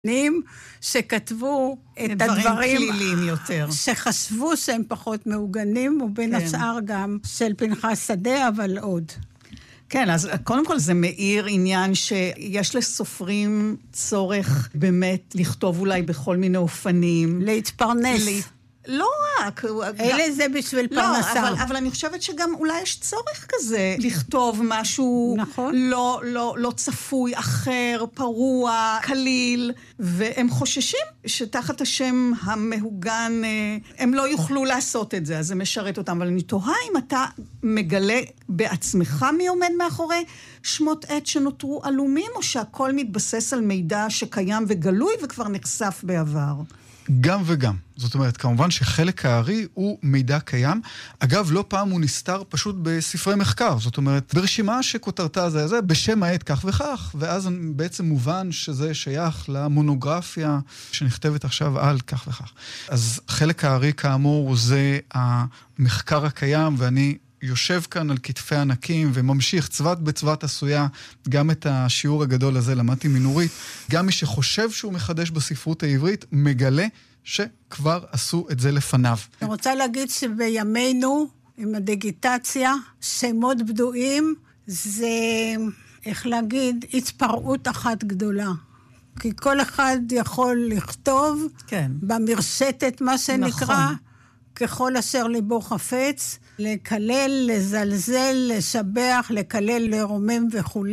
שכתבו את הדברים פליליים יותר. שחשבו שהם פחות מעוגנים, ובין השאר גם של פנחס שדה, אבל עוד. כן, אז קודם כל זה מאיר עניין שיש לסופרים צורך באמת לכתוב אולי בכל מיני אופנים. להתפרנס. לא רק. אלה זה בשביל פרנסה. אבל אני חושבת שגם אולי יש צורך כזה לכתוב משהו נכון. לא צפוי, אחר, פרוע, קליל, והם חוששים שתחת השם המהוגן הם לא יוכלו לעשות את זה, אז זה משרת אותם. אבל אני תוהה אם אתה מגלה בעצמך מי עומד מאחורי שמות עת שנותרו עלומים, או שהכל מתבסס על מידע שקיים וגלוי וכבר נחשף בעבר? גם וגם. זאת אומרת, כמובן שחלק הארי הוא מידע קיים. אגב, לא פעם הוא נסתר פשוט בספרי מחקר. זאת אומרת, ברשימה שכותרתה זה בשם העת כך וכך, ואז בעצם מובן שזה שייך למונוגרפיה שנכתבת עכשיו על כך וכך. אז חלק הארי כאמור זה המחקר הקיים, ואני יושב כאן על כתפי ענקים וממשיך צוות בצוות עשויה. גם את השיעור הגדול הזה למדתי מנורית. גם מי שחושב שהוא מחדש בספרות העברית מגלה שכבר עשו את זה לפניו. אני רוצה להגיד שבימינו עם הדיגיטציה שמות בדויים זה, איך להגיד, התפרעות אחת גדולה. כי כל אחד יכול לכתוב במרשתת מה שנקרא, ככל אשר ליבו חפץ, לקלל, לזלזל, לשבח, לקלל, לרומם וכו',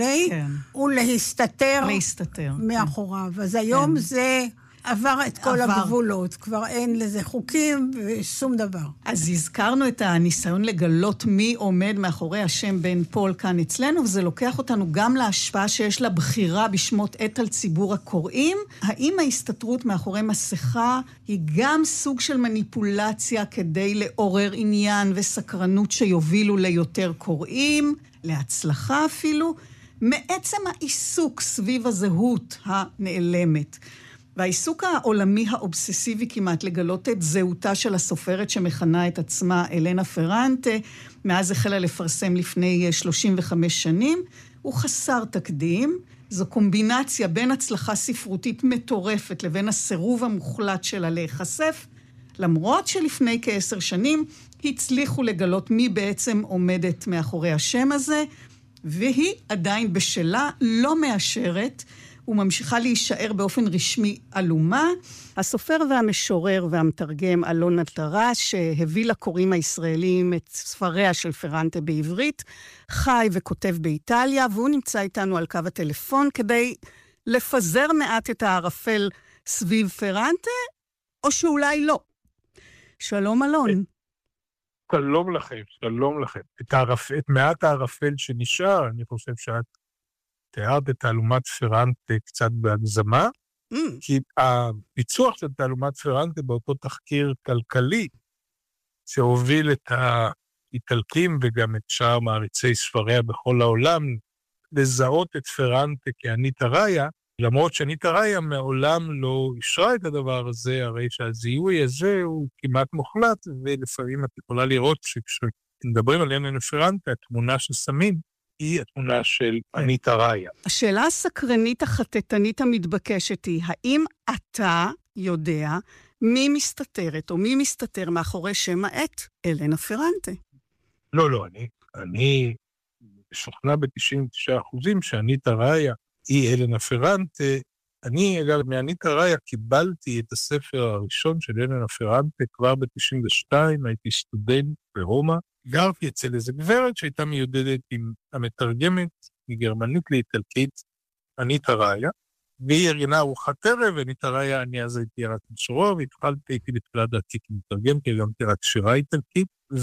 ולהסתתר מאחוריו. אז היום זה עבר את כל הגבולות, כבר אין לזה חוקים ושום דבר. אז הזכרנו את הניסיון לגלות מי עומד מאחורי השם בן פול כאן אצלנו, וזה לוקח אותנו גם להשפעה שיש לה בחירה בשמות עת על ציבור הקוראים. האם ההסתתרות מאחורי מסכה היא גם סוג של מניפולציה כדי לעורר עניין וסקרנות שיובילו ליותר קוראים, להצלחה אפילו, מעצם העיסוק סביב הזהות הנעלמת? והעיסוק העולמי האובססיבי כמעט לגלות את זהותה של הסופרת שמכנה את עצמה אלנה פרנטה, מאז החלה לפרסם לפני 35 שנים, הוא חסר תקדים. זו קומבינציה בין הצלחה ספרותית מטורפת לבין הסירוב המוחלט שלה להיחשף, למרות שלפני כ10 שנים הצליחו לגלות מי בעצם עומדת מאחורי השם הזה, והיא עדיין בשלה לא מאשרת, וממשיכה להישאר באופן רשמי עלומה. הסופר והמשורר והמתרגם אלון נטרש, שהביא לקוראים הישראלים את ספריה של פרנטה בעברית, חי וכותב באיטליה, והוא נמצא איתנו על קו הטלפון כדי לפזר מעט את הערפל סביב פרנטה, או שאולי לא. שלום אלון. שלום לכם, שלום לכם. את מעט הערפל שנשאר, אני חושב שאת תיארת את תעלומת פרנטה קצת בהגזמה, כי הפיצוח של תעלומת פרנטה באותו תחקיר כלכלי, שהוביל את האיטלקים וגם את שאר מעריצי ספריה בכל העולם, לזהות את פרנטה כאניטה ראיה, למרות שאניטה ראיה מעולם לא אישרה את הדבר הזה, הרי שהזיהוי הזה הוא כמעט מוחלט, ולפעמים את יכולה לראות שכשמדברים על אלנה פרנטה, התמונה ששמים, היא התמונה של אניטה ראיה. השאלה הסקרנית החטטנית המתבקשת היא, האם אתה יודע מי מסתתרת או מי מסתתר מאחורי שם העט אלנה פרנטה? לא, אני שוכנע ב-99% שאניטה ראיה היא אלנה פרנטה. אני, אגב, מאניטה ראיה קיבלתי את הספר הראשון של אלנה פרנטה כבר ב-92, הייתי סטודנט ברומא, גרתי אצל איזה גברת שהייתה מיודדת עם המתרגמת מגרמנית לאיטלקית, אניטה ראיה, והיא ארגנה ארוחת ערב, ואניטה ראיה, אני אז הייתי רק משורר, הייתי בתחילת דרכי כמתרגם, כי גם רק שירה איטלקית,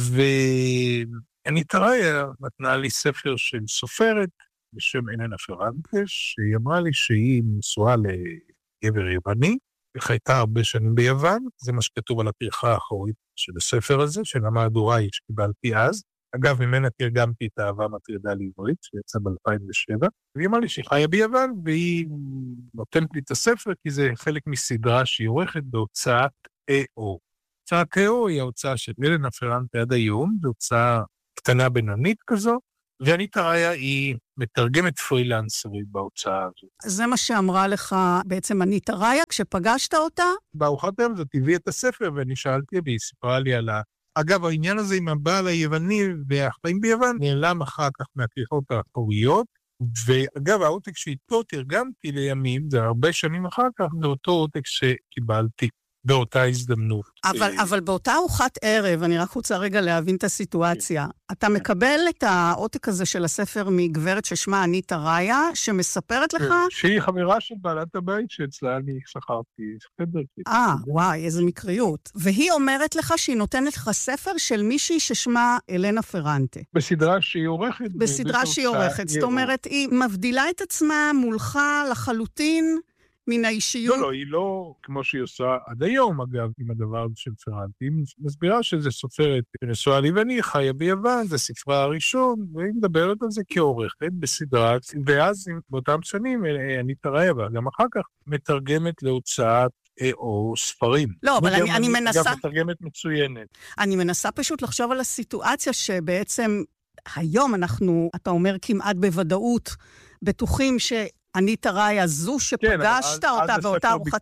ואניטה ראיה נתנה לי ספר של סופרת, בשם אלנה פרנטה, שהיא אמרה לי שהיא נשואה לגבר יווני, וחייתה הרבה שנים ביוון, זה מה שכתוב על הפרחה האחורית של הספר הזה, של המהדורה שקיבלתי אז. אגב, ממנה תרגמתי את האהבה מטרידה לעברית, שיצא ב-2007, והיא אמרה לי שהיא חיה ביוון, והיא נותנת לי את הספר, כי זה חלק מסדרה שהיא עורכת בהוצאת AO. הוצאת AO היא ההוצאה של אלנה פרנטה עד היום, זו הוצאה קטנה בינונית כזו, ואניטה ראיה היא מתרגמת פרילנסרית בהוצאה הזאת. זה מה שאמרה לך בעצם אניטה ראיה כשפגשת אותה? בארוחת היום הזאת הביא את הספר, ואני שאלתי, והיא סיפרה לי על אגב, העניין הזה עם הבעל היווני והחיים ביוון נעלם אחר כך מהכריכות האחוריות, ואגב, העותק שאיתו תרגמתי לימים, זה הרבה שנים אחר כך, זה אותו עותק שקיבלתי באותה הזדמנות. אבל באותה ארוחת ערב, אני רק רוצה רגע להבין את הסיטואציה, אתה מקבל את העותק הזה של הספר מגברת ששמה אניטה ראיה, שמספרת לך... שהיא חברה של בעלת הבית שאצלה אני שכרתי חדר. וואי, איזה מקריות. והיא אומרת לך שהיא נותנת לך ספר של מישהי ששמה אלנה פרנטה. בסדרה שהיא עורכת. בסדרה שהיא עורכת, זאת אומרת, היא מבדילה את עצמה מולך לחלוטין, מן האישיות. לא, היא לא כמו שהיא עושה עד היום, אגב, עם הדבר הזה של פרנטה. היא מסבירה שזה סופרת נשואה ליווני, חיה ביוון, זה ספרה הראשון, והיא מדברת על זה כעורכת בסדרה, ואז באותם שנים, אניטה ראיה, גם אחר כך, מתרגמת להוצאת או ספרים. לא, אבל אני מנסה... גם מתרגמת מצוינת. אני מנסה פשוט לחשוב על הסיטואציה שבעצם היום אנחנו, אתה אומר כמעט בוודאות, בטוחים אניטה ראיה זו שפגשת אותה באותה ארוחת...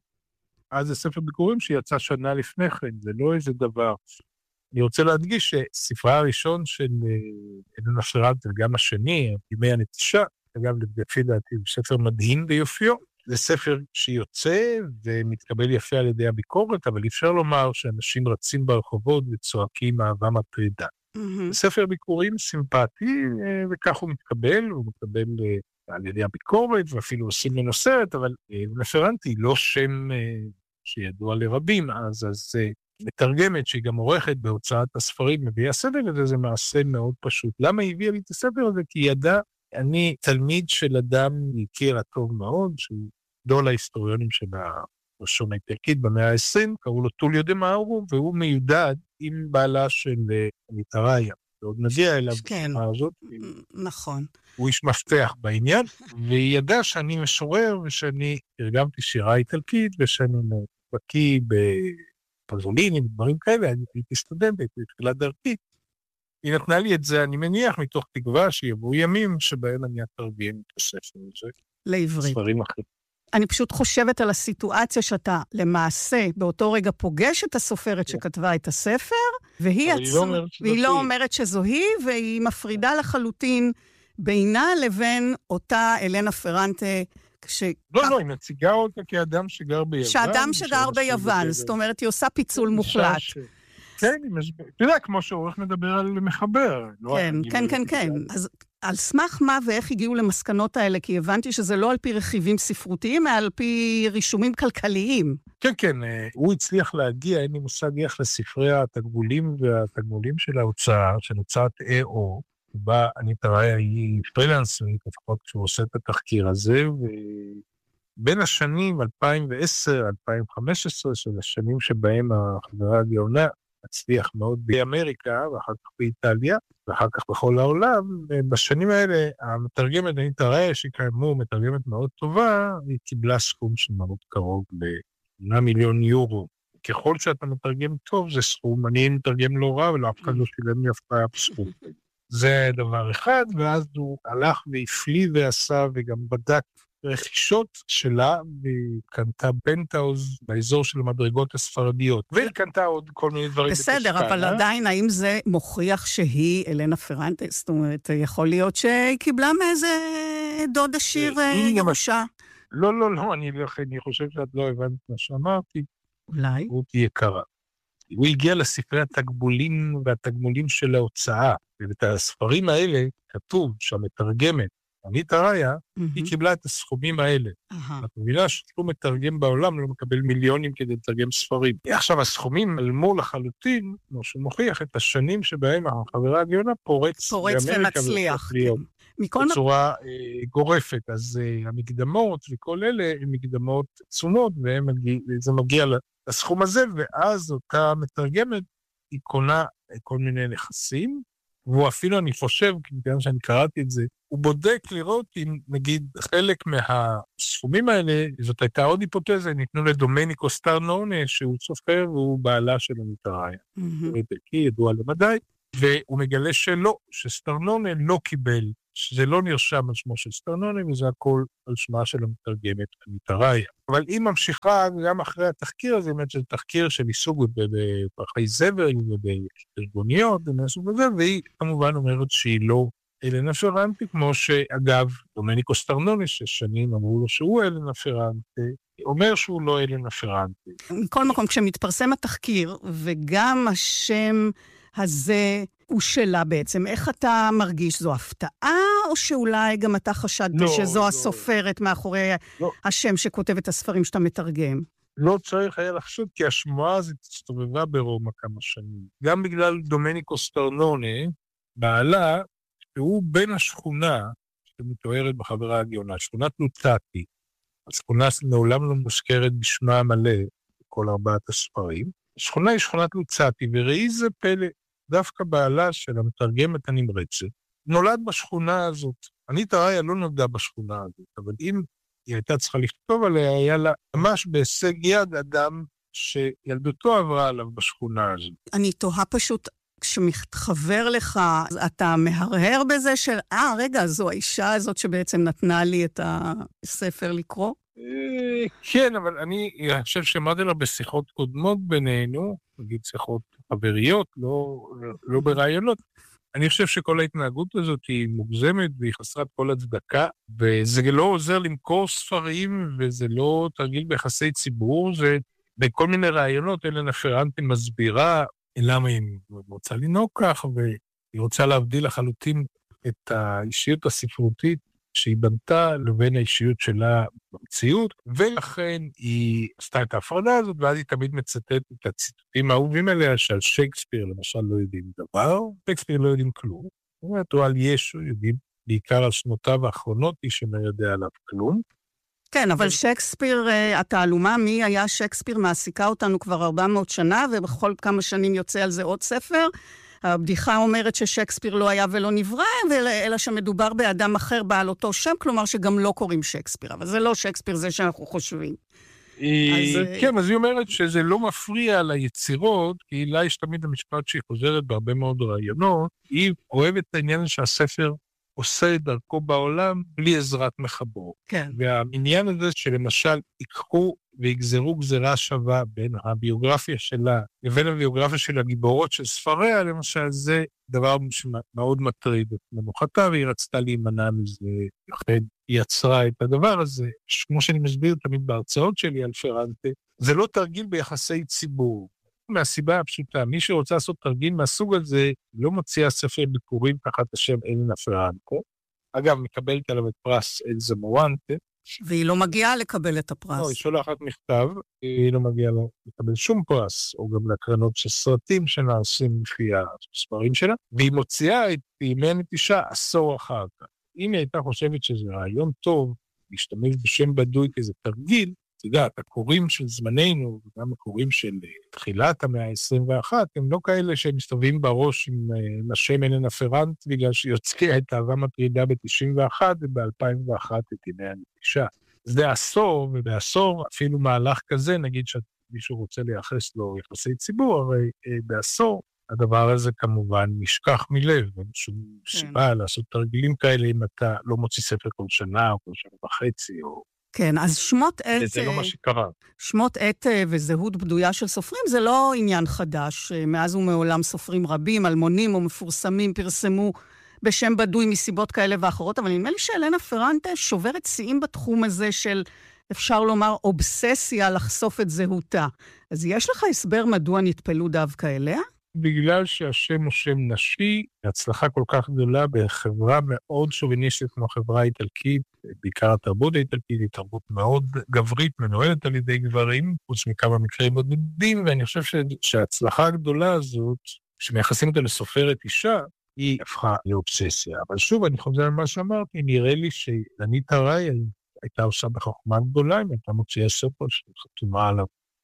אז זה ספר ביקורים שיצא שנה לפני כן, זה לא איזה דבר. אני רוצה להדגיש שספרה הראשון של אלנה פרנטה, וגם השני, ימי הנטישה, אגב לפי דעתי, הוא ספר מדהים ביופיו, זה ספר שיוצא ומתקבל יפה על ידי הביקורת, אבל אפשר לומר שאנשים רצים ברחובות וצועקים אהבה מטרידה. ספר ביקורים סימפטי, וכך הוא מתקבל, הוא מתקבל... על ידי הביקורת, ואפילו עושים לנו סרט, אבל פרנטה היא לא שם שידוע לרבים, אז מתרגמת שהיא גם עורכת בהוצאת הספרים, מביאה ספר לזה, זה מעשה מאוד פשוט. למה היא הביאה לי את הספר הזה? כי היא ידעה, אני תלמיד של אדם הכירה טוב מאוד, שהוא גדול ההיסטוריונים של הראשון האיטלקית במאה ה-20, קראו לו טוליו דה מאורו, והוא מיודד עם בעלה של אניטה ראיה. ועוד נגיע אליו בשעה הזאת. נכון. הוא איש מפתח בעניין, והיא ידעה שאני משורר, ושאני הרגמתי שירה איטלקית, ושאני בקיא בפזולינים, דברים כאלה, אני הייתי סטודנטית, בתחילת דרכי. היא נתנה לי את זה, אני מניח, מתוך תקווה שיבואו ימים, שבהם אני אתרגם את הספר הזה. לעברית. ספרים אחרים. אני פשוט חושבת על הסיטואציה שאתה למעשה באותו רגע פוגש את הסופרת שכתבה את הספר, והיא לא אומרת שזו היא, והיא מפרידה לחלוטין בינה לבין אותה אלנה פרנטה, לא, היא מציגה אותה כאדם שגר ביוון. שאדם שגר ביוון, זאת אומרת, היא עושה פיצול מוחלט. כן, אתה יודע, כמו שעורך מדבר על מחבר. כן. אז על סמך מה ואיך הגיעו למסקנות האלה? כי הבנתי שזה לא על פי רכיבים ספרותיים, אלא על פי רישומים כלכליים. כן, הוא הצליח להגיע, אין לי מושג איך לספרי התגמולים והתגמולים של ההוצאה, של הוצאת AO, בה אניטה ראיה היא פרילנסרית, לפחות כשהוא עושה את התחקיר הזה, ובין השנים 2010-2015, של השנים שבהם החברה הגאונה הצליח מאוד באמריקה, ואחר כך באיטליה, ואחר כך בכל העולם, בשנים האלה המתרגמת אניטה ראיה, שקיימו מתרגמת מאוד טובה, היא קיבלה סכום שמאוד קרוב ל$1 מיליון. ככל שאתה מתרגם טוב, זה סכום, אני מתרגם לא רע, ולא אף אחד לא שילם לי אף פעם סכום. זה דבר אחד, ואז הוא הלך והפליא ועשה, וגם בדק רכישות שלה, והיא קנתה פנטהאוז באזור של המדרגות הספרדיות, והיא קנתה עוד כל מיני דברים. בסדר, אבל עדיין, האם זה מוכיח שהיא אלנה פרנטה? זאת אומרת, יכול להיות שהיא קיבלה מאיזה דוד עשיר ירושה? לא, אני חושב שאת לא הבנת מה שאמרתי. אולי? הוא יקרה. הוא הגיע לספרי התגמולים והתגמולים של ההוצאה, ואת הספרים האלה כתוב שהמתרגמת, אניטה ראיה, היא קיבלה את הסכומים האלה. את מבינה ששום מתרגם בעולם לא מקבל מיליונים כדי לתרגם ספרים. עכשיו, הסכומים עלמו לחלוטין, כמו שמוכיח את השנים שבהם החברה הגאונה פורץ ומצליח. בצורה גורפת. אז המקדמות וכל אלה הן מקדמות עצומות, וזה מגיע לסכום הזה, ואז אותה מתרגמת היא קונה כל מיני נכסים, והוא אפילו, אני חושב, כיוון שאני קראתי את זה, הוא בודק לראות אם, נגיד, חלק מהסכומים האלה, זאת הייתה עוד היפותזה, ניתנו לדומניקו סטרנונה, שהוא סופר, והוא בעלה של אניטה ראיה. הוא איטלקי, ידוע למדי, והוא מגלה שלא, שסטרנונה לא קיבל, שזה לא נרשם על שמו של סטרנונה, וזה הכל על שמה של המתרגמת אניטה ראיה. אבל היא ממשיכה גם אחרי התחקיר הזה, באמת שזה תחקיר של עיסוק בפרחי זבל ובארגוניות, והיא כמובן אומרת שהיא לא אלנה פרנטי, כמו שאגב, דומניקו סטרנונה, ששנים אמרו לו שהוא אלנה פרנטי, אומר שהוא לא אלנה פרנטי. מכל מקום, כשמתפרסם התחקיר, וגם השם הזה הוא שלה בעצם, איך אתה מרגיש? זו הפתעה, או שאולי גם אתה חשדת שזו הסופרת מאחורי השם שכותב את הספרים שאתה מתרגם? לא צריך היה לחשוד, כי השמועה הזאת הסתובבה ברומא כמה שנים. גם בגלל דומניקו סטרנונה, בעלה, שהוא בן השכונה, שמתוארת בחברה הגאונה, שכונת לוצאטי. השכונה לעולם לא מוזכרת בשמה המלא, בכל 4 הספרים. השכונה היא שכונת לוצאטי, וראי זה פלא, דווקא בעלה של המתרגמת הנמרצת, נולד בשכונה הזאת. אניטה ראיה לא נולדה בשכונה הזאת, אבל אם היא הייתה צריכה לכתוב עליה, היה לה ממש בהישג יד אדם שילדותו עברה עליו בשכונה הזאת. אני תוהה פשוט, כשמתחבר לך, אתה מהרהר בזה של, רגע, זו האישה הזאת שבעצם נתנה לי את הספר לקרוא? כן, אבל אני חושב שאמרתי לה בשיחות קודמות בינינו, נגיד שיחות חבריות, לא ברעיונות, אני חושב שכל ההתנהגות הזאת היא מוגזמת והיא חסרת כל הצדקה, וזה לא עוזר למכור ספרים, וזה לא תרגיל ביחסי ציבור, זה בכל מיני רעיונות, אלנה פרנטי מסבירה, למה היא רוצה לנהוג כך, והיא רוצה להבדיל לחלוטין את האישיות הספרותית שהיא בנתה לבין האישיות שלה במציאות, ולכן היא עשתה את ההפרדה הזאת, ואז היא תמיד מצטטת את הציטוטים האהובים עליה, שעל שייקספיר למשל לא יודעים דבר, שייקספיר לא יודעים כלום, זאת אומרת, או על ישו יודעים בעיקר על שנותיו האחרונות, איש שלא יודע עליו כלום. כן, אבל שייקספיר, התעלומה, מי היה שייקספיר, מעסיקה אותנו כבר 400 שנה, ובכל כמה שנים יוצא על זה עוד ספר. הבדיחה אומרת ששייקספיר לא היה ולא נברא, אלא שמדובר באדם אחר בעל אותו שם, כלומר שגם לא קוראים שייקספיר, אבל זה לא שייקספיר, זה שאנחנו חושבים. כן, אז היא אומרת שזה לא מפריע ליצירות, כי לה יש תמיד המשפט שהיא חוזרת בהרבה מאוד רעיונות, היא אוהבת את העניין שהספר עושה את דרכו בעולם בלי עזרת מחבור. כן. והעניין הזה שלמשל ייקחו ויגזרו גזרה שווה בין הביוגרפיה שלה לבין הביוגרפיה של הגיבורות של ספריה, למשל, זה דבר שמאוד מטריד את מנוחתה, והיא רצתה להימנע מזה, לכן היא יצרה את הדבר הזה, כמו שאני מסביר תמיד בהרצאות שלי על פרנטה, זה לא תרגיל ביחסי ציבור. מהסיבה הפשוטה, מי שרוצה לעשות תרגיל מהסוג הזה, לא מציע ספר ביקורים תחת השם אלנה פרנטה. אגב, מקבלת עליו את פרס אלזה מורנטה. והיא לא מגיעה לקבל את הפרס. לא, היא שולחת מכתב, היא לא מגיעה לקבל שום פרס, או גם להקרנות של סרטים שנעשים לפי הספרים שלה, והיא מוציאה את ימי הנטישה עשור אחר כך. אם היא הייתה חושבת שזה רעיון טוב, להשתמש בשם בדוי כאיזה תרגיל, אתה יודע, הקוראים של זמננו, וגם הקוראים של תחילת המאה ה-21, הם לא כאלה שהם מסתובבים בראש עם השם אלנה פרנטי, בגלל שהיא הוציאה את אהבה מטרידה ב-91 וב-2001 את ימי הנטישה. זה עשור, ובעשור אפילו מהלך כזה, נגיד שמישהו רוצה לייחס לו יחסי ציבור, הרי בעשור הדבר הזה כמובן נשכח מלב, אין שום סיבה לעשות תרגילים כאלה אם אתה לא מוציא ספר כל שנה או כל שנה וחצי או... כן, אז שמות עת... זה לא מה שקרה. שמות עת וזהות בדויה של סופרים זה לא עניין חדש. מאז ומעולם סופרים רבים, אלמונים או מפורסמים פרסמו בשם בדוי מסיבות כאלה ואחרות, אבל נדמה לי שאלנה פרנטה שוברת שיאים בתחום הזה של, אפשר לומר, אובססיה לחשוף את זהותה. אז יש לך הסבר מדוע נטפלו דווקא אליה? בגלל שהשם הוא שם נשי, הצלחה כל כך גדולה בחברה מאוד שוביניסטית כמו החברה האיטלקית, בעיקר התרבות האיטלקית, היא תרבות מאוד גברית, מנוהלת על ידי גברים, חוץ מכמה מקרים בודדים, ואני חושב שההצלחה הגדולה הזאת, שמייחסים אותה לסופרת אישה, היא הפכה לאובססיה. אבל שוב, אני חוזר על מה שאמרתי, נראה לי שאניטה ראיה הייתה עושה בחוכמה גדולה, אם הייתה מוציאה ספר שחתומה עליו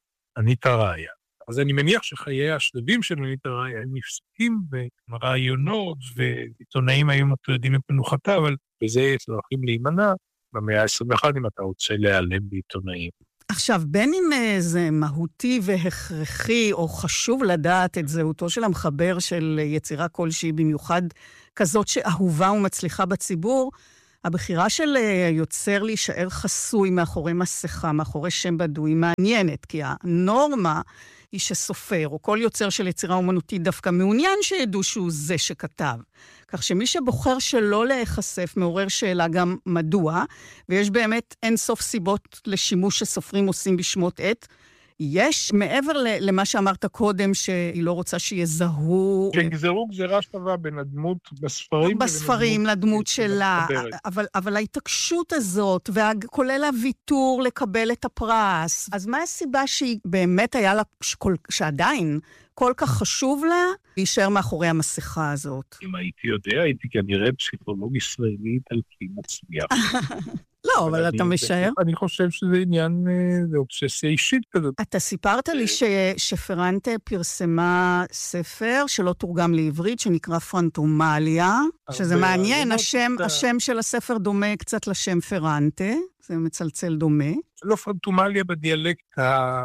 אניטה ראיה. אז אני מניח שחיי השלבים של אניטה ראיה הם נפסקים ברעיונות, ועיתונאים היו מטרידים את מנוחתה, אבל בזה צריכים להימנע במאה ה-21 אם אתה רוצה להיעלם בעיתונאים. עכשיו, בין אם זה מהותי והכרחי, או חשוב לדעת את זהותו של המחבר של יצירה כלשהי, במיוחד כזאת שאהובה ומצליחה בציבור, הבחירה של יוצר להישאר חסוי מאחורי מסכה, מאחורי שם בדוי, מעניינת, כי הנורמה היא שסופר, או כל יוצר של יצירה אומנותית דווקא מעוניין שידעו שהוא זה שכתב. כך שמי שבוחר שלא להיחשף מעורר שאלה גם מדוע, ויש באמת אין סוף סיבות לשימוש שסופרים עושים בשמות עת, יש, מעבר למה שאמרת קודם, שהיא לא רוצה שיזהו... שגזרו גזרה שווה בין הדמות בספרים... בספרים לדמות שלה, אבל ההתעקשות הזאת, וכולל הוויתור לקבל את הפרס, אז מה הסיבה שהיא באמת היה לה, שעדיין כל כך חשוב לה, להישאר מאחורי המסכה הזאת? אם הייתי יודע, הייתי כנראה פסיכולוג ישראלי איטלקי מצליח. לא, אבל אתה משער. אני חושב שזה עניין, זה אובססיה אישית כזאת. אתה סיפרת לי שפרנטה פרסמה ספר שלא תורגם לעברית, שנקרא פרנטומליה, שזה מעניין, השם של הספר דומה קצת לשם פרנטה, זה מצלצל דומה. לא, פרנטומליה בדיאלקט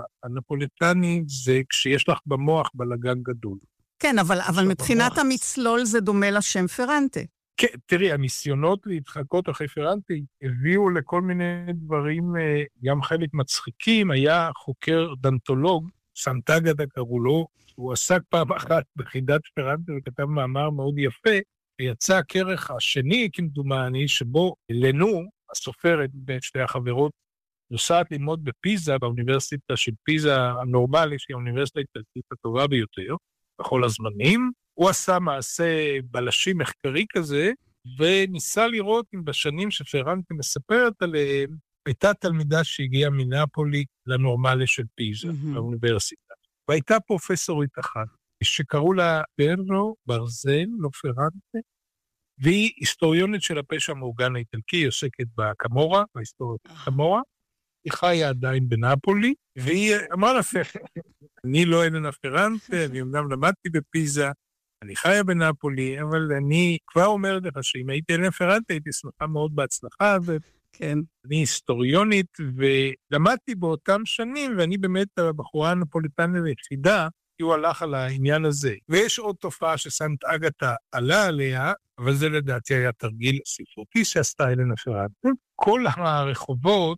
הנפולטני זה כשיש לך במוח בלגן גדול. כן, אבל מבחינת המצלול זה דומה לשם פרנטה. כן, תראי, הניסיונות להתחקות אחרי פרנטה הביאו לכל מיני דברים, גם חלק מצחיקים. היה חוקר דנטולוג, סנטגדה קראו לו, הוא עסק פעם אחת בחידת פרנטה וכתב מאמר מאוד יפה, ויצא הכרך השני, כמדומני, שבו לנו, הסופרת בין שתי החברות, נוסעת ללמוד בפיזה, באוניברסיטה של פיזה הנורמלי, שהיא האוניברסיטה האיטלקית הטובה ביותר, בכל הזמנים. הוא עשה מעשה בלשי מחקרי כזה, וניסה לראות אם בשנים שפרנטה מספרת עליהם, הייתה תלמידה שהגיעה מנאפולי לנורמלי של פיזה, באוניברסיטה. והייתה פרופסורית אחת, שקראו לה ברנו ברזל, לא פרנטה, והיא היסטוריונית של הפשע המאורגן האיטלקי, היא עוסקת בקמורה, בהיסטוריה קמורה, היא חיה עדיין בנאפולי, והיא אמרה לה, אני לא אלנה פרנטה, אני אמנם למדתי בפיזה, אני חיה בנאפולי, אבל אני כבר אומר לך שאם הייתי אלנה פרנטה, הייתי שמחה מאוד בהצלחה, כן. אני היסטוריונית, ולמדתי באותם שנים, ואני באמת הבחורה הנפוליטנית היחידה, כי הוא הלך על העניין הזה. ויש עוד תופעה שסנטגדה עלה עליה, אבל זה לדעתי היה תרגיל ספרותי שעשתה אלנה פרנטה. כל הרחובות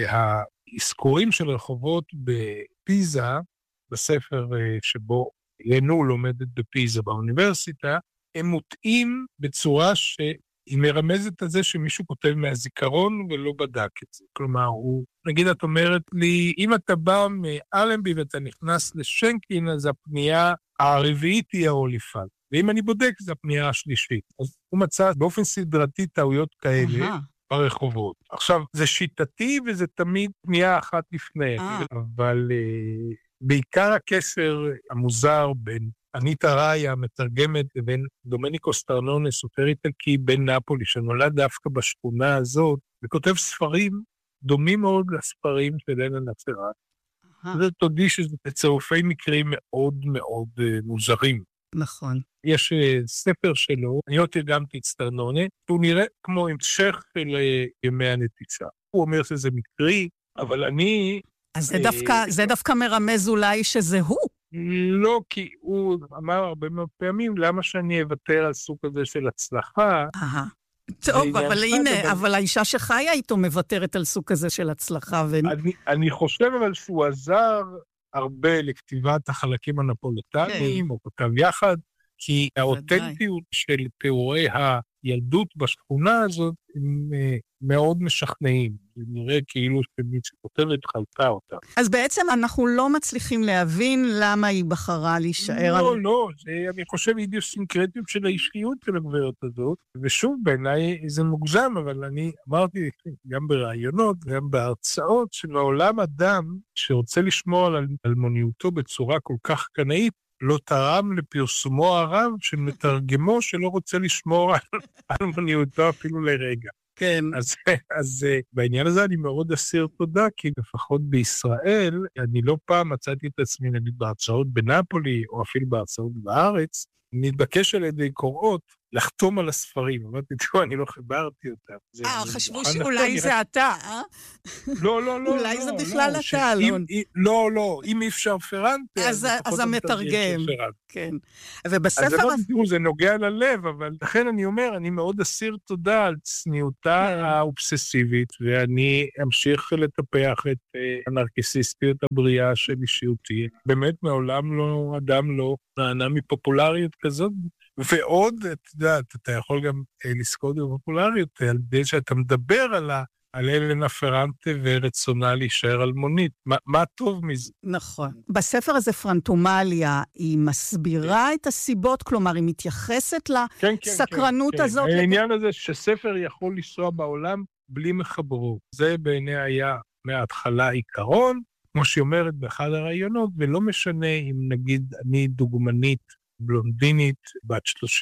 והאזכורים של רחובות בפיזה, בספר שבו לנו לומדת בפיזה באוניברסיטה, הם מוטעים בצורה שהיא מרמזת על זה שמישהו כותב מהזיכרון ולא בדק את זה. כלומר, נגיד את אומרת לי, אם אתה בא מאלנבי ואתה נכנס לשנקין, אז הפנייה הרביעית היא האוליפן. ואם אני בודק, זו הפנייה השלישית. אז הוא מצא באופן סדרתי טעויות כאלה ברחובות. עכשיו, זה שיטתי וזה תמיד פנייה אחת לפני, אבל בעיקר הקשר המוזר בין אניטה ראיה, מתרגמת, לבין דומניקו סטרנונה, סופר איטלקי בן נאפולי, שנולד דווקא בשכונה הזאת, וכותב ספרים דומים מאוד לספרים של אלנה פרנטה. זה תודי שזה צירופי מקרים מאוד מאוד מוזרים. נכון. יש ספר שלו, אני לא תרגמתי את סטרנונה, הוא נראה כמו המשך של ימי הנטישה. הוא אומר שזה מקרי, אבל אני... אז זה דווקא מרמז אולי שזה הוא. לא, כי הוא אמר הרבה מאוד פעמים, למה שאני אוותר על סוג הזה של הצלחה? טוב, אבל הנה, אבל האישה שחיה איתו מוותרת על סוג כזה של הצלחה. אני חושב אבל שהוא עזר הרבה לכתיבת החלקים הנפולטניים, או כתב יחד, כי האותנטיות של תיאורי הילדות בשכונה הזאת הם מאוד משכנעים. זה נראה כאילו שמי שכותבת חלטה אותה. אז בעצם אנחנו לא מצליחים להבין למה היא בחרה להישאר. לא, אני חושב אידיוסינקרטיות של האישיות של הגברת הזאת, ושוב בעיניי זה מוגזם, אבל אני אמרתי גם ברעיונות, גם בהרצאות, שמעולם אדם שרוצה לשמור על אלמוניותו בצורה כל כך קנאית, לא תרם לפרסומו הרב של מתרגמו שלא רוצה לשמור על אלמוניותו אפילו לרגע. כן. אז בעניין הזה אני מאוד אסיר תודה, כי לפחות בישראל, אני לא פעם מצאתי את עצמי נגיד בהרצאות בנאפולי, או אפילו בהרצאות בארץ, נתבקש על ידי קוראות לחתום על הספרים. אמרתי, תראו, אני לא חיברתי אותם. חשבו שאולי זה אתה, אה? לא. אולי זה בכלל אתה, אלון. לא, אם אי אפשר פרנטה, אז המתרגם. כן. ובספר... אז תראו, זה נוגע ללב, אבל לכן אני אומר, אני מאוד אסיר תודה על צניעותה האובססיבית, ואני אמשיך לטפח את הנרקיסיסטיות הבריאה של אישיותי. באמת מעולם לא, אדם לא נהנה מפופולריות כזאת, ועוד, את יודעת, אתה יכול גם לזכות בפופולריות, על ידי שאתה מדבר על אלנה פרנטה ורצונה להישאר אלמונית. מה טוב מזה? נכון. בספר הזה פרנטומליה, היא מסבירה את הסיבות, כלומר, היא מתייחסת לסקרנות הזאת. העניין הזה שספר יכול לנסוע בעולם בלי מחברו. זה בעיני היה מההתחלה עיקרון, כמו שהיא אומרת באחד הרעיונות, ולא משנה אם נגיד אני דוגמנית, בלונדינית, בת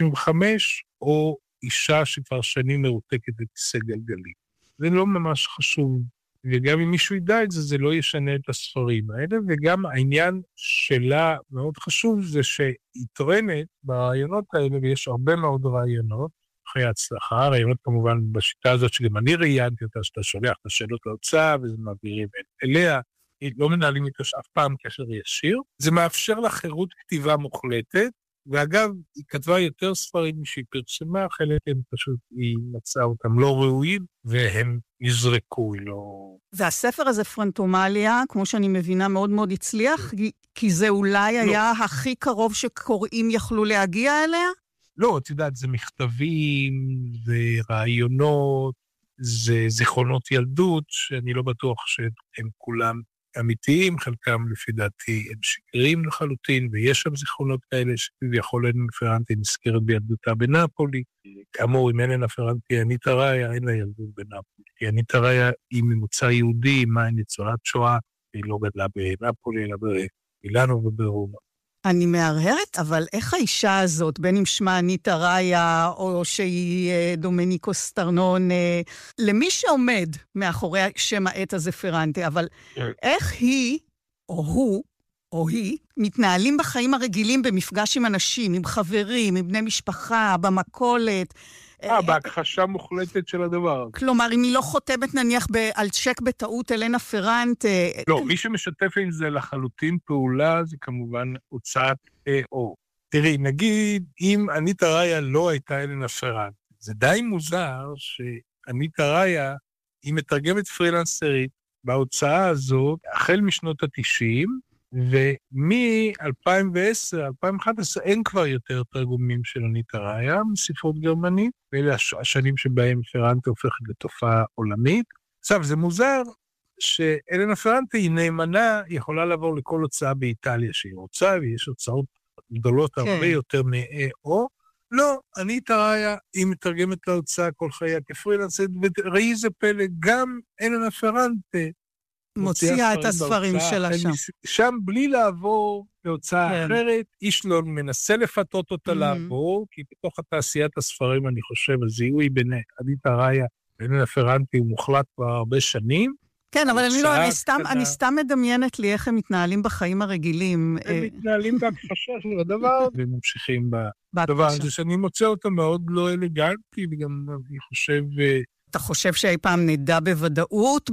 35, או אישה שכבר שנים מרותקת בכיסא גלגלים. זה לא ממש חשוב, וגם אם מישהו ידע את זה, זה לא ישנה את הספרים האלה, וגם העניין שלה מאוד חשוב, זה שהיא טוענת ברעיונות האלה, ויש הרבה מאוד רעיונות, אחרי ההצלחה, רעיונות כמובן בשיטה הזאת, שגם אני ראיינתי אותה, שאתה שולח את השאלות להוצאה, וזה מעבירים אליה, לא מנהלים איתו אף פעם קשר ישיר, זה מאפשר לה חירות כתיבה מוחלטת, ואגב, היא כתבה יותר ספרים משהיא פרסמה, חלק הם פשוט, היא מצאה אותם לא ראויים, והם נזרקו, לא... והספר הזה, פרנטומליה, כמו שאני מבינה, מאוד מאוד הצליח, כי זה אולי היה הכי קרוב שקוראים יכלו להגיע אליה? לא, את יודעת, זה מכתבים, זה רעיונות, זה זיכרונות ילדות, שאני לא בטוח שהם כולם אמיתיים, חלקם לפי דעתי הם שקרים לחלוטין, ויש שם זיכרונות כאלה שכביכול אלנה פרנטה נזכרת בילדותה בנאפולי. כאמור, אם אלנה פרנטה אניטה ראיה, אין לה ילדות בנאפולי. כי אניטה ראיה היא ממוצא יהודי, מה היא ניצולת שואה, היא לא גדלה בנאפולי, אלא במילאנו וברומא. אני מהרהרת, אבל איך האישה הזאת, בין אם שמה אניטה ראיה, או שהיא דומניקו סטרנון, למי שעומד מאחורי שם העט הזה פרנטה, אבל איך היא, או הוא, או היא, מתנהלים בחיים הרגילים במפגש עם אנשים, עם חברים, עם בני משפחה, במכולת. בהכחשה מוחלטת של הדבר. כלומר, אם היא לא חותמת נניח על צ'ק בטעות אלנה פרנטה... לא, מי שמשתף עם זה לחלוטין פעולה, זה כמובן הוצאת או. תראי, נגיד, אם אניטה ראיה לא הייתה אלנה פרנטה, זה די מוזר שאניטה ראיה היא מתרגמת פרילנסרית בהוצאה הזאת, החל משנות ה-90, ומ-2010, 2011, אין כבר יותר תרגומים של אניטה ראיה, מספרות גרמנית, ואלה השנים שבהם פרנטה הופכת לתופעה עולמית. עכשיו, זה מוזר שאלנה פרנטה היא נאמנה, יכולה לעבור לכל הוצאה באיטליה שהיא רוצה, ויש הוצאות גדולות הרבה יותר או, לא, אניטה ראיה, היא מתרגמת להוצאה כל חייה כפרילנסרית, וראי זה פלא, גם אלנה פרנטה, מוציאה את הספרים שלה שם. שם בלי לעבור להוצאה אחרת, איש לא מנסה לפתות אותה לעבור, כי בתוך התעשיית הספרים, אני חושב, הזיהוי בין אניטה ראיה ואלנה פרנטה הוא מוחלט כבר הרבה שנים. כן, אבל אני סתם מדמיינת לי איך הם מתנהלים בחיים הרגילים. הם מתנהלים בהכחשה של הדבר, והם ממשיכים בדבר הזה, שאני מוצא אותו מאוד לא אלגנטי, וגם אני חושב... אתה חושב שאי פעם נדע בוודאות?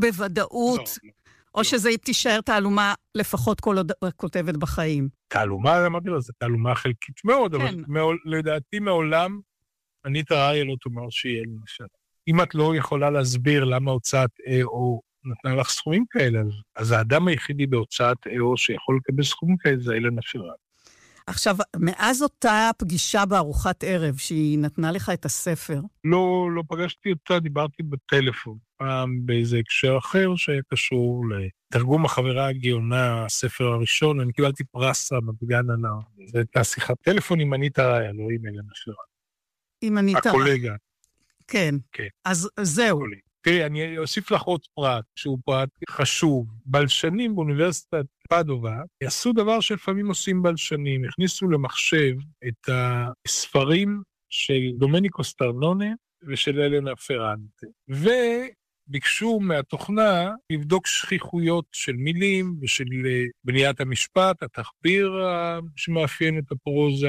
או שזה תישאר תעלומה לפחות כל עוד כותבת בחיים? תעלומה, אמרתי לו, זו תעלומה חלקית מאוד, אבל לדעתי מעולם, אניטה ראיה לא תאמר שיהיה למשל. אם את לא יכולה להסביר למה הוצאת או נתנה לך סכומים כאלה, אז האדם היחידי בהוצאת או שיכול לקבל סכומים כאלה, זה אלנה פרנטה. עכשיו, מאז אותה פגישה בארוחת ערב, שהיא נתנה לך את הספר? לא פגשתי אותה, דיברתי בטלפון, פעם באיזה הקשר אחר שהיה קשור לתרגום החברה הגאונה, הספר הראשון, אני קיבלתי פרס רמת-גן עליו. זו הייתה שיחת טלפון עם אניטה ראיה, לא עם אלנה פרנטה. עם אניטה. הקולגה. כן. אז זהו. תראי, אני אוסיף לך עוד פרט, שהוא פרט חשוב. בלשנים באוניברסיטת פדובה עשו דבר שלפעמים עושים בלשנים, הכניסו למחשב את הספרים של דומניקו סטרנונה ושל אלנה פרנטה, וביקשו מהתוכנה לבדוק שכיחויות של מילים ושל בניית המשפט, התחביר שמאפיין את הפרוזה,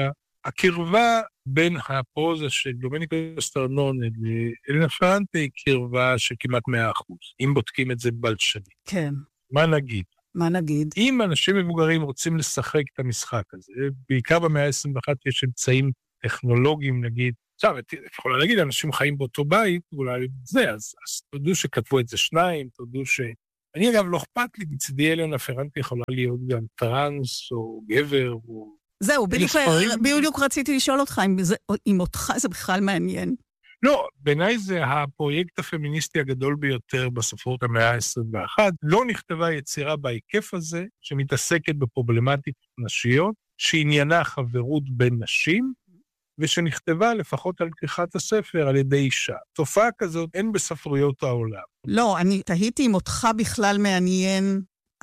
הקרבה בין הפרוזה של דומניקו סטרנונה לאלנה פרנטה היא קרבה של כמעט 100%, אם בודקים את זה בלשני. כן. מה נגיד? מה נגיד? אם אנשים מבוגרים רוצים לשחק את המשחק הזה, בעיקר במאה ה-21 יש אמצעים טכנולוגיים, נגיד, עכשיו, את יכולה להגיד, אנשים חיים באותו בית, אולי זה, אז תודו שכתבו את זה שניים, תודו ש... אני אגב לא אכפת לי, בצדי אלנה פרנטה יכולה להיות גם טרנס או גבר או... זהו, בדיוק רציתי לשאול אותך, אם אותך זה בכלל מעניין. לא, בעיניי זה הפרויקט הפמיניסטי הגדול ביותר בספרות המאה ה-21. לא נכתבה יצירה בהיקף הזה, שמתעסקת בפרובלמטיקות נשיות, שעניינה חברות בין נשים, ושנכתבה לפחות על כריכת הספר על ידי אישה. תופעה כזאת אין בספרויות העולם. לא, אני תהיתי אם אותך בכלל מעניין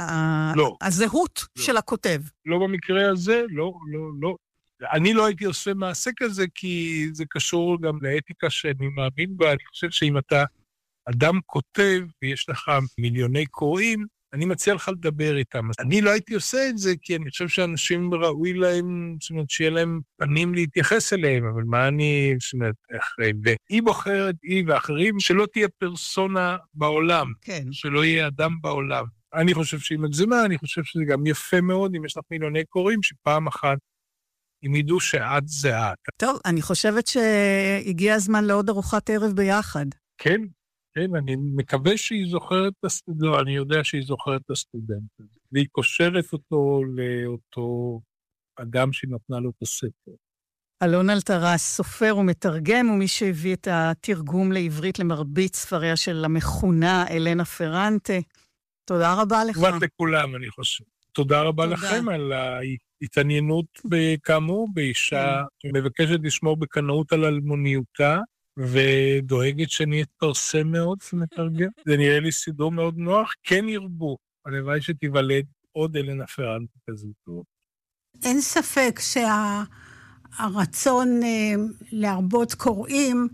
הזהות של הכותב. לא במקרה הזה, לא. אני לא הייתי עושה מעשה כזה, כי זה קשור גם לאתיקה שאני מאמין בה. אני חושב שאם אתה אדם כותב, ויש לך מיליוני קוראים, אני מציע לך לדבר איתם. אני לא הייתי עושה את זה, כי אני חושב שאנשים ראוי להם, זאת אומרת, שיהיה להם פנים להתייחס אליהם, אבל מה אני, זאת אומרת, והיא בוחרת, היא ואחרים, שלא תהיה פרסונה בעולם, כן. שלא יהיה אדם בעולם. אני חושב שהיא מגזימה, אני חושב שזה גם יפה מאוד, אם יש לך מיליוני קוראים, שפעם אחת הם ידעו שאת זה את. טוב, אני חושבת שהגיע הזמן לעוד ארוחת ערב ביחד. כן, אני מקווה שהיא זוכרת את הסטודנט, לא, אני יודע שהיא זוכרת את הסטודנט, והיא קושרת אותו לאותו אדם שנתנה לו את הספר. אלון אלתרס, סופר ומתרגם, ומי שהביא את התרגום לעברית למרבית ספריה של המכונה אלנה פרנטה. תודה רבה לך. תודה לכולם, אני חושב. תודה רבה לכם על ההתעניינות כאמור, באישה שמבקשת לשמור בקנאות על אלמוניותה, ודואגת שאני אתפרסם מאוד ומתרגם. זה נראה לי סידור מאוד נוח, כן ירבו. הלוואי שתיוולד עוד אלנה פרנטה כזאת. אין ספק שהרצון להרבות קוראים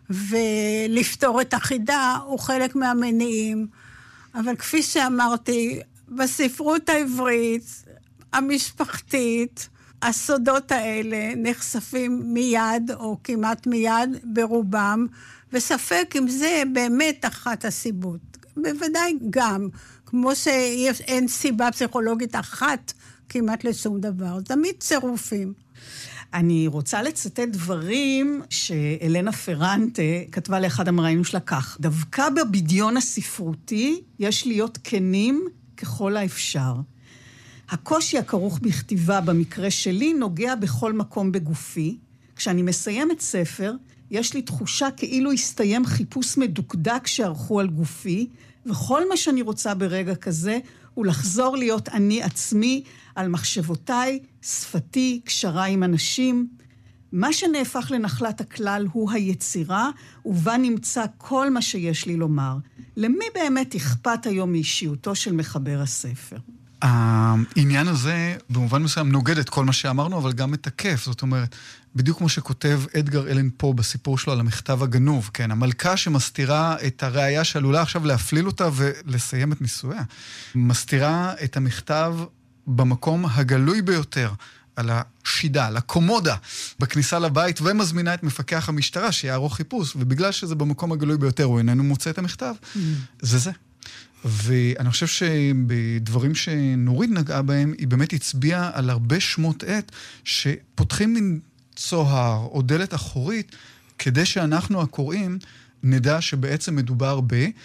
ולפתור את החידה הוא חלק מהמניעים. אבל כפי שאמרתי, בספרות העברית, המשפחתית, הסודות האלה נחשפים מיד או כמעט מיד ברובם, וספק אם זה באמת אחת הסיבות. בוודאי גם, כמו שאין סיבה פסיכולוגית אחת כמעט לשום דבר, תמיד צירופים. אני רוצה לצטט דברים שאלנה פרנטה כתבה לאחד המראיינים שלה כך: דווקא בבדיון הספרותי יש להיות כנים ככל האפשר. הקושי הכרוך בכתיבה במקרה שלי נוגע בכל מקום בגופי. כשאני מסיימת ספר, יש לי תחושה כאילו הסתיים חיפוש מדוקדק שערכו על גופי, וכל מה שאני רוצה ברגע כזה הוא לחזור להיות אני עצמי על מחשבותיי, שפתי, קשרה עם אנשים. מה שנהפך לנחלת הכלל הוא היצירה, ובה נמצא כל מה שיש לי לומר. למי באמת אכפת היום מאישיותו של מחבר הספר? העניין הזה במובן מסוים נוגד את כל מה שאמרנו, אבל גם מתקף. זאת אומרת, בדיוק כמו שכותב אדגר אלן פה בסיפור שלו על המכתב הגנוב, כן, המלכה שמסתירה את הראייה שעלולה עכשיו להפליל אותה ולסיים את נישואיה, מסתירה את המכתב במקום הגלוי ביותר, על השידה, על הקומודה, בכניסה לבית, ומזמינה את מפקח המשטרה שיערוך חיפוש, ובגלל שזה במקום הגלוי ביותר, הוא איננו מוצא את המכתב. זה. ואני חושב שבדברים שנורית נגעה בהם, היא באמת הצביעה על הרבה שמות עת, שפותחים מין צוהר או דלת אחורית, כדי שאנחנו הקוראים נדע שבעצם מדובר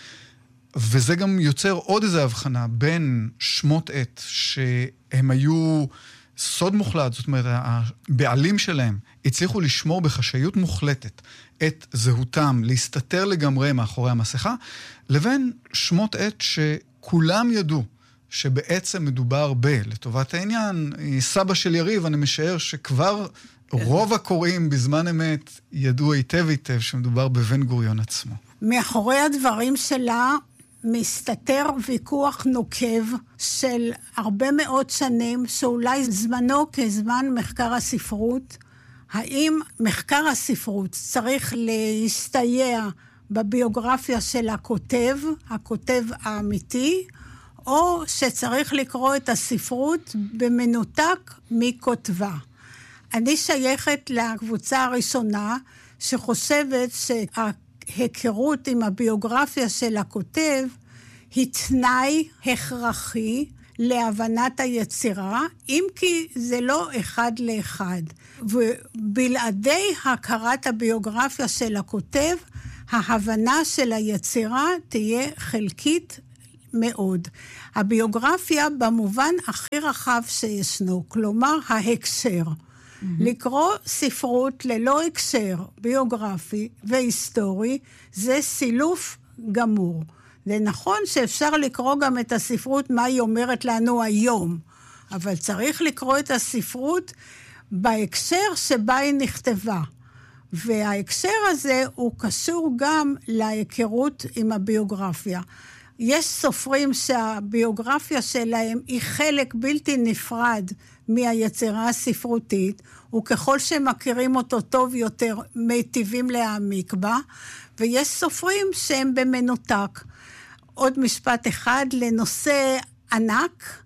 וזה גם יוצר עוד איזו הבחנה בין שמות עת, שהם היו סוד מוחלט, זאת אומרת, הבעלים שלהם הצליחו לשמור בחשאיות מוחלטת את זהותם, להסתתר לגמרי מאחורי המסכה, לבין שמות עת שכולם ידעו שבעצם מדובר לטובת העניין, סבא של יריב, אני משער שכבר רוב הקוראים בזמן אמת ידעו היטב שמדובר בבן גוריון עצמו. מאחורי הדברים שלה מסתתר ויכוח נוקב של הרבה מאוד שנים, שאולי זמנו כזמן מחקר הספרות. האם מחקר הספרות צריך להסתייע בביוגרפיה של הכותב האמיתי, או שצריך לקרוא את הספרות במנותק מכותבה. אני שייכת לקבוצה הראשונה שחושבת שההיכרות עם הביוגרפיה של הכותב היא תנאי הכרחי להבנת היצירה, אם כי זה לא אחד לאחד. ובלעדי הכרת הביוגרפיה של הכותב, ההבנה של היצירה תהיה חלקית מאוד. הביוגרפיה במובן הכי רחב שישנו, כלומר ההקשר. לקרוא ספרות ללא הקשר ביוגרפי והיסטורי, זה סילוף גמור. זה נכון שאפשר לקרוא גם את הספרות, מה היא אומרת לנו היום, אבל צריך לקרוא את הספרות בהקשר שבה היא נכתבה. וההקשר הזה הוא קשור גם להיכרות עם הביוגרפיה. יש סופרים שהביוגרפיה שלהם היא חלק בלתי נפרד מהיצירה הספרותית, וככל שמכירים אותו טוב יותר, מיטיבים להעמיק בה, ויש סופרים שהם במנותק. עוד משפט אחד לנושא ענק,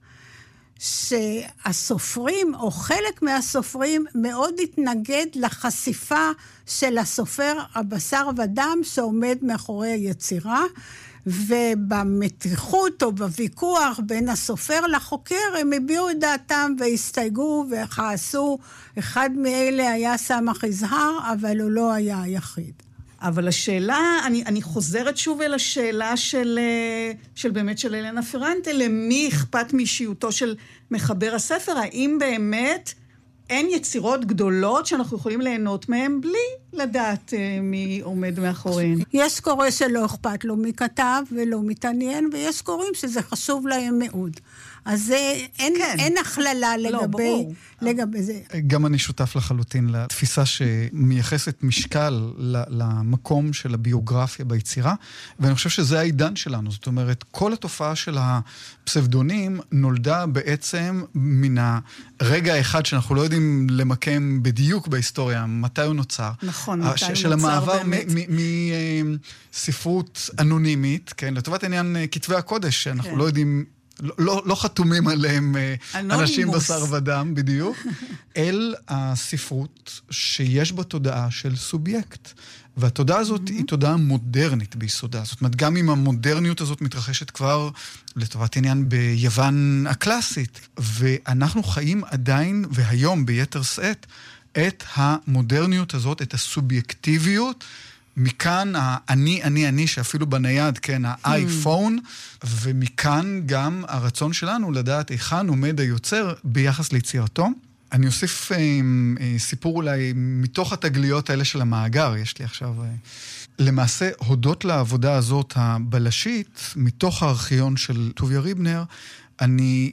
שהסופרים, או חלק מהסופרים, מאוד התנגד לחשיפה של הסופר הבשר ודם שעומד מאחורי היצירה, ובמתיחות או בוויכוח בין הסופר לחוקר, הם הביעו את דעתם והסתייגו וכעסו. אחד מאלה היה סמך יזהר, אבל הוא לא היה היחיד. אבל השאלה, אני חוזרת שוב אל השאלה של באמת של אלנה פרנטה, למי אכפת מאישיותו של מחבר הספר? האם באמת אין יצירות גדולות שאנחנו יכולים ליהנות מהן בלי לדעת מי עומד מאחוריהן? יש קורא שלא אכפת לו מי כתב ולא מתעניין, ויש קוראים שזה חשוב להם מאוד. אז אין הכללה לגבי זה. גם אני שותף לחלוטין לתפיסה שמייחסת משקל למקום של הביוגרפיה ביצירה, ואני חושב שזה העידן שלנו. זאת אומרת, כל התופעה של הפסבדונים נולדה בעצם מן הרגע האחד שאנחנו לא יודעים למקם בדיוק בהיסטוריה, מתי הוא נוצר. נכון, מתי הוא נוצר של המעבר מספרות אנונימית, כן, לטובת עניין כתבי הקודש, שאנחנו לא יודעים לא חתומים עליהם אנשים בשר ודם, בדיוק, אל הספרות שיש בה תודעה של סובייקט. והתודעה הזאת היא תודעה מודרנית ביסודה. זאת אומרת, גם אם המודרניות הזאת מתרחשת כבר לטובת עניין ביוון הקלאסית, ואנחנו חיים עדיין, והיום ביתר שאת, את המודרניות הזאת, את הסובייקטיביות, מכאן אני, שאפילו בנייד, כן, האייפון, ומכאן גם הרצון שלנו לדעת היכן עומד היוצר ביחס ליצירתו. אני אוסיף סיפור אולי מתוך התגליות האלה של המאגר, יש לי עכשיו... למעשה, הודות לעבודה הזאת הבלשית, מתוך הארכיון של טוביה ריבנר, אני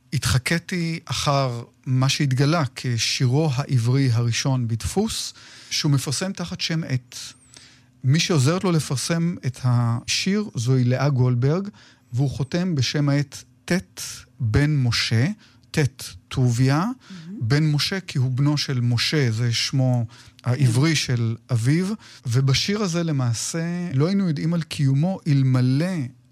התחקתי אחר מה שהתגלה כשירו העברי הראשון בדפוס, שהוא מפרסם תחת שם עט. מי שעוזרת לו לפרסם את השיר זוהי לאה גולדברג, והוא חותם בשם העט ט' בן משה, ט' טוביה, בן משה כי הוא בנו של משה, זה שמו העברי של אביו, ובשיר הזה למעשה לא היינו יודעים על קיומו אלמלא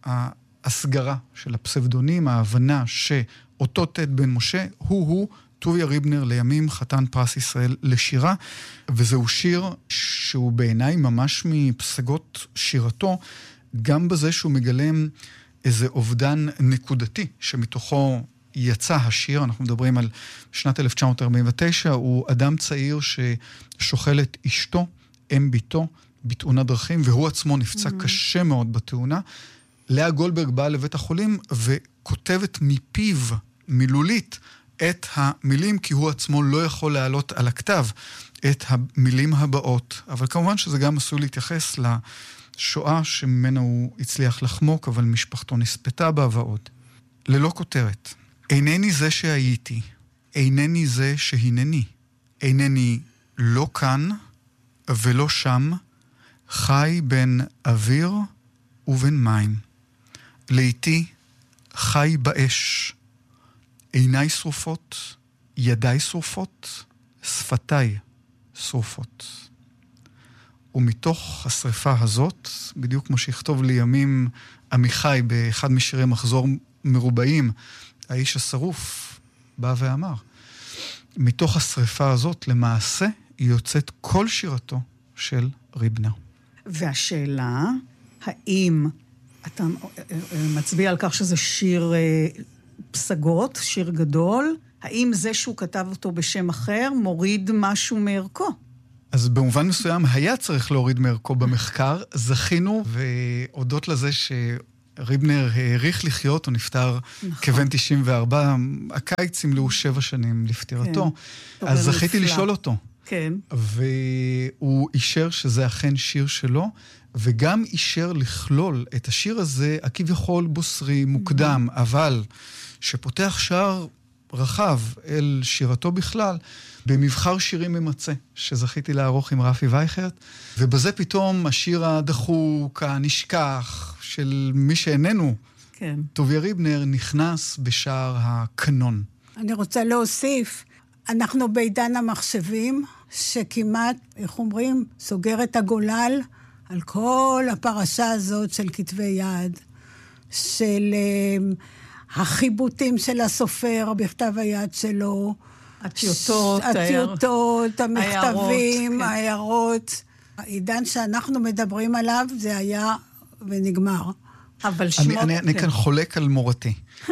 ההסגרה של הפסבדונים, ההבנה שאותו ט' בן משה הוא טוביה ריבנר, לימים חתן פרס ישראל לשירה, וזהו שיר שהוא בעיניי ממש מפסגות שירתו, גם בזה שהוא מגלם איזה אובדן נקודתי, שמתוכו יצא השיר. אנחנו מדברים על שנת 1949, הוא אדם צעיר ששוחל את אשתו, אם ביתו, בתאונת דרכים, והוא עצמו נפצע קשה מאוד בתאונה. לאה גולדברג באה לבית החולים וכותבת מפיו, מילולית, את המילים, כי הוא עצמו לא יכול להעלות על הכתב את המילים הבאות. אבל כמובן שזה גם עשוי להתייחס לשואה שממנה הוא הצליח לחמוק, אבל משפחתו נספתה בה ועוד. ללא כותרת. אינני זה שהייתי, אינני זה שהנני. אינני לא כאן ולא שם, חי בין אוויר ובין מים. לעתי חי באש. עיניי שרופות, ידיי שרופות, שפתיי שרופות. ומתוך השריפה הזאת, בדיוק כמו שיכתוב לימים עמיחי באחד משירי מחזור מרובעים, האיש השרוף בא ואמר, מתוך השריפה הזאת, למעשה, היא יוצאת כל שירתו של ריבנר. והשאלה, האם אתה מצביע על כך שזה שיר פסגות, שיר גדול, האם זה שהוא כתב אותו בשם אחר מוריד משהו מערכו? אז במובן מסוים היה צריך להוריד מערכו במחקר, זכינו, והודות לזה שריבנר העריך לחיות, הוא נפטר כבן 94, הקיץ ימלאו 7 שנים לפטירתו, אז זכיתי לשאול אותו. כן. והוא אישר שזה אכן שיר שלו, וגם אישר לכלול את השיר הזה, הכביכול בוסרי מוקדם, אבל שפותח שער רחב אל שירתו בכלל, במבחר שירים ממצא, שזכיתי לערוך עם רפי וייכרט, ובזה פתאום השיר הדחוק, הנשכח, של מי שאיננו, כן. טוביה ריבנר, נכנס בשער הקנון. אני רוצה להוסיף, אנחנו בעידן המחשבים, שכמעט, איך אומרים, סוגר את הגולל על כל הפרשה הזאת של כתבי יד, של החיבוטים של הסופר בכתב היד שלו, הטיוטות, המכתבים, ההערות. העידן שאנחנו מדברים עליו, זה היה ונגמר. אבל שמות... אני כאן חולק על מורתי,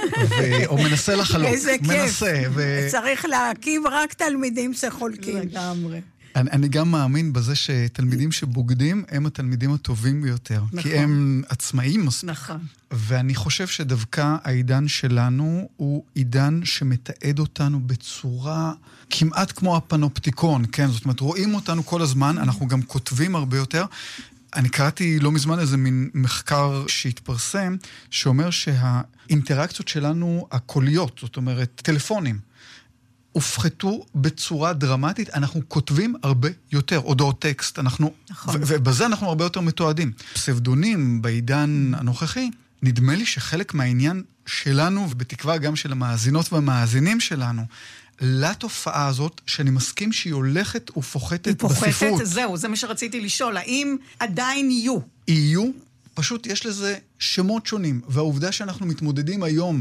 או מנסה לחלוק. איזה כיף. צריך להקים רק תלמידים שחולקים. לגמרי. אני גם מאמין בזה שתלמידים שבוגדים הם התלמידים הטובים ביותר. נכון. כי הם עצמאים מספיק. נכון. ואני חושב שדווקא העידן שלנו הוא עידן שמתעד אותנו בצורה כמעט כמו הפנופטיקון, כן? זאת אומרת, רואים אותנו כל הזמן, אנחנו גם כותבים הרבה יותר. אני קראתי לא מזמן איזה מין מחקר שהתפרסם, שאומר שהאינטראקציות שלנו הקוליות, זאת אומרת, טלפונים, הופחתו בצורה דרמטית, אנחנו כותבים הרבה יותר, הודעות טקסט, אנחנו, נכון. ובזה אנחנו הרבה יותר מתועדים. פסבדונים בעידן הנוכחי, נדמה לי שחלק מהעניין שלנו, ובתקווה גם של המאזינות והמאזינים שלנו, לתופעה הזאת, שאני מסכים שהיא הולכת ופוחתת בספרות. היא פוחתת, זהו, זה מה שרציתי לשאול, האם עדיין יהיו? יהיו, פשוט יש לזה שמות שונים, והעובדה שאנחנו מתמודדים היום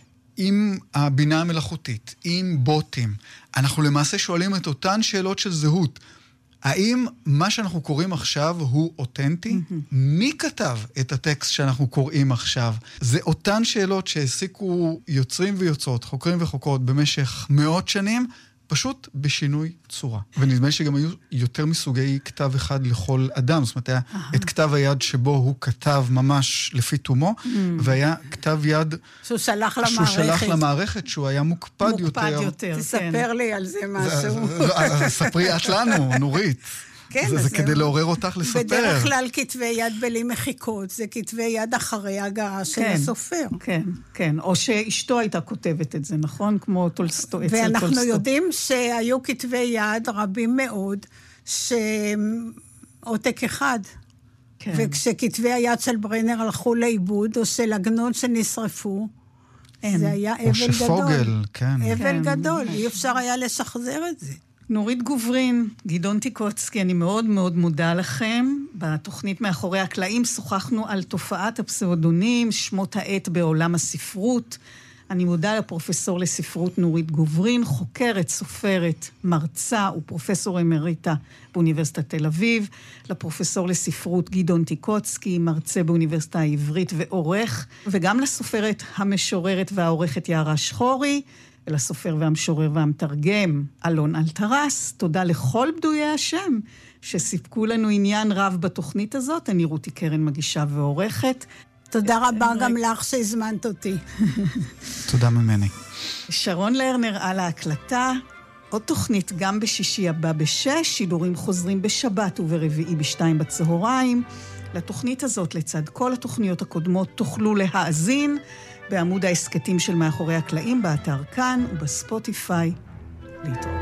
עם הבינה המלאכותית, עם בוטים, אנחנו למעשה שואלים את אותן שאלות של זהות. האם מה שאנחנו קוראים עכשיו הוא אותנטי? מי כתב את הטקסט שאנחנו קוראים עכשיו? זה אותן שאלות שהעסיקו יוצרים ויוצרות, חוקרים וחוקרות במשך מאות שנים, פשוט בשינוי צורה. ונדמה לי שגם היו יותר מסוגי כתב אחד לכל אדם. זאת אומרת, היה את כתב היד שבו הוא כתב ממש לפי תומו, והיה כתב יד שהוא שלח למערכת, שהוא היה מוקפד יותר. תספר לי על זה משהו. ספרי את לנו, נורית. זה כדי לעורר אותך לספר. בדרך כלל כתבי יד בלי מחיקות, זה כתבי יד אחרי הגעה של הסופר. כן, כן. או שאשתו הייתה כותבת את זה, נכון? כמו טולסטוי. ואנחנו יודעים שהיו כתבי יד רבים מאוד, שעותק אחד. וכשכתבי היד של ברנר הלכו לאיבוד, או של עגנון שנשרפו, זה היה אבל גדול. או שפוגל, כן. אבל גדול, אי אפשר היה לשחזר את זה. נורית גוברין, גדעון טיקוצקי, אני מאוד מאוד מודה לכם. בתוכנית מאחורי הקלעים שוחחנו על תופעת הפסאודונים, שמות העת בעולם הספרות. אני מודה לפרופסור לספרות נורית גוברין, חוקרת, סופרת, מרצה ופרופסור אמריטה באוניברסיטת תל אביב, לפרופסור לספרות גדעון טיקוצקי, מרצה באוניברסיטה העברית ועורך, וגם לסופרת המשוררת והעורכת יערה שחורי, ולסופר והמשורר והמתרגם אלון אלטרס. תודה לכל פדויי השם שסיפקו לנו עניין רב בתוכנית הזאת. אני רותי קרן מגישה ועורכת. תודה רבה גם לך שהזמנת אותי. תודה ממני. שרון לרנר על ההקלטה. עוד תוכנית גם בשישי הבא ב6, שידורים חוזרים בשבת וברביעי ב2 בצהריים. לתוכנית הזאת, לצד כל התוכניות הקודמות, תוכלו להאזין בעמוד העסקטים של מאחורי הקלעים, באתר כאן ובספוטיפיי. להתראות.